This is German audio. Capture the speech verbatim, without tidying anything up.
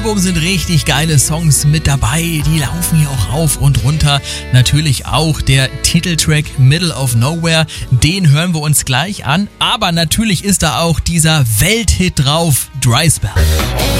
Album sind richtig geile Songs mit dabei, die laufen hier auch rauf und runter. Natürlich auch der Titeltrack Middle of Nowhere, den hören wir uns gleich an. Aber natürlich ist da auch dieser Welthit drauf, Dry Spell.